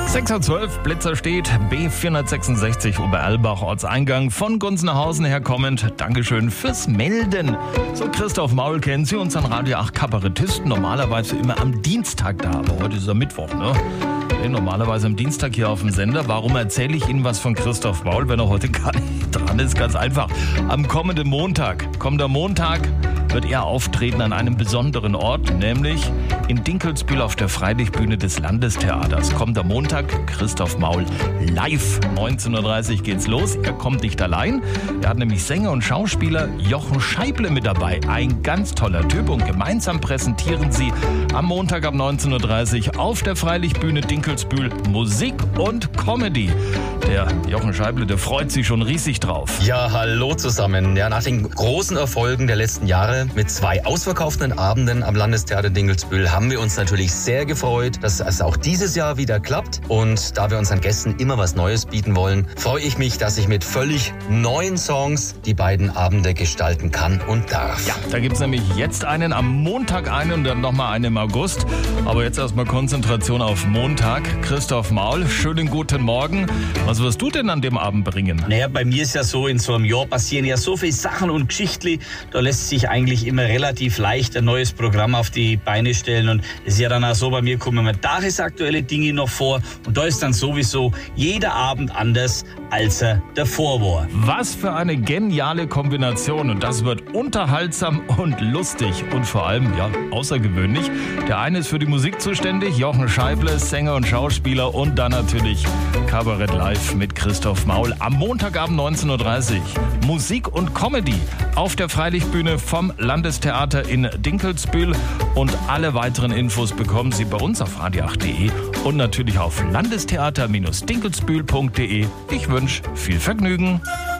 6:12 Uhr, Blitzer steht, B466 Oberalbach, Ortseingang von Gunzenhausen her kommend. Dankeschön fürs Melden. So, Christoph Maul kennen Sie, unseren Radio 8 Kabarettisten, normalerweise immer am Dienstag da, aber heute ist ja Mittwoch, ne? Normalerweise am Dienstag hier auf dem Sender. Warum erzähle ich Ihnen was von Christoph Maul, wenn er heute gar nicht dran ist? Ganz einfach. Am kommender Montag wird er auftreten an einem besonderen Ort, nämlich in Dinkelsbühl auf der Freilichtbühne des Landestheaters. Kommender Montag, Christoph Maul live. 19:30 Uhr geht's los. Er kommt nicht allein. Er hat nämlich Sänger und Schauspieler Jochen Scheible mit dabei. Ein ganz toller Typ. Und gemeinsam präsentieren sie am Montag ab 19:30 Uhr auf der Freilichtbühne Dinkelsbühl Musik und Comedy. Der Jochen Scheible, der freut sich schon riesig drauf. Ja, hallo zusammen. Ja, nach den großen Erfolgen der letzten Jahre mit 2 ausverkauften Abenden am Landestheater Dinkelsbühl haben wir uns natürlich sehr gefreut, dass es auch dieses Jahr wieder klappt. Und da wir unseren Gästen immer was Neues bieten wollen, freue ich mich, dass ich mit völlig neuen Songs die beiden Abende gestalten kann und darf. Ja, da gibt es nämlich jetzt einen, am Montag einen und dann nochmal einen im August. Aber jetzt erstmal Konzentration auf Montag. Christoph Maul, schönen guten Morgen. Was wirst du denn an dem Abend bringen? Naja, bei mir ist ja so, in so einem Jahr passieren ja so viele Sachen und Geschichtli. Da lässt sich eigentlich immer relativ leicht ein neues Programm auf die Beine stellen. Und es ist ja dann auch so, bei mir kommen immer tagesaktuelle Dinge noch vor. Und da ist dann sowieso jeder Abend anders, als er davor war. Was für eine geniale Kombination. Und das wird unterhaltsam und lustig und vor allem, ja, außergewöhnlich. Der eine ist für die Musik zuständig, Jochen Scheible, Sänger und Schauspieler, und dann natürlich Kabarett live mit Christoph Maul am Montagabend 19:30 Uhr. Musik und Comedy auf der Freilichtbühne vom Landestheater in Dinkelsbühl. Und alle weiteren Infos bekommen Sie bei uns auf radio8.de und natürlich auf landestheater-dinkelsbühl.de. Ich wünsche viel Vergnügen.